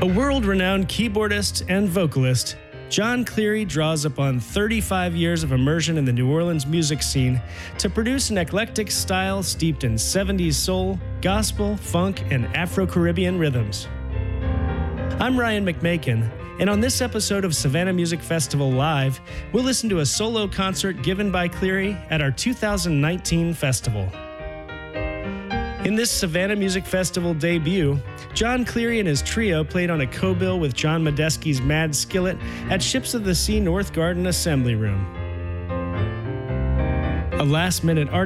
A world-renowned keyboardist and vocalist, John Cleary draws upon 35 years of immersion in the New Orleans music scene to produce an eclectic style steeped in 70s soul, gospel, funk, and Afro-Caribbean rhythms. I'm Ryan McMakin, and on this episode of Savannah Music Festival Live, we'll listen to a solo concert given by Cleary at our 2019 festival. In this Savannah Music Festival debut, John Cleary and his trio played on a co-bill with John Medeski's Mad Skillet at Ships of the Sea North Garden Assembly Room. A last-minute